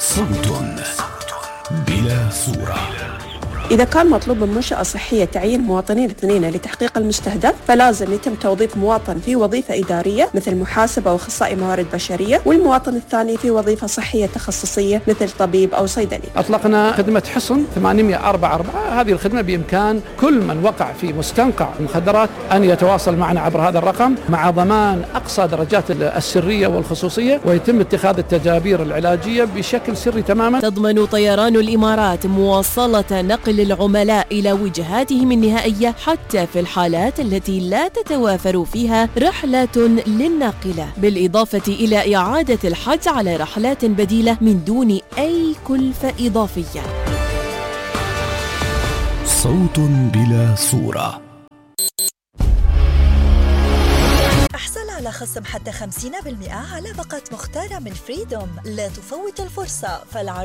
صوت بلا صورة. إذا كان مطلوب من منشأة صحية تعيين مواطنين 2 لتحقيق المستهدف، فلازم يتم توظيف مواطن في وظيفة إدارية مثل محاسب أو أخصائي موارد بشرية، والمواطن الثاني في وظيفة صحية تخصصية مثل طبيب أو صيدلي. أطلقنا خدمة حصن 844. هذه الخدمة بإمكان كل من وقع في مستنقع المخدرات أن يتواصل معنا عبر هذا الرقم، مع ضمان أقصى درجات السرية والخصوصية، ويتم اتخاذ التدابير العلاجية بشكل سري تماما. تضمن طيران الإمارات مواصلة نقل العملاء إلى وجهاتهم النهائية حتى في الحالات التي لا تتوافر فيها رحلة للناقلة، بالإضافة إلى إعادة الحجز على رحلات بديلة من دون أي كلفة إضافية. صوت بلا صورة. احصل على خصم حتى 50% على باقات مختارة من فريدوم. لا تفوت الفرصة، فالعرض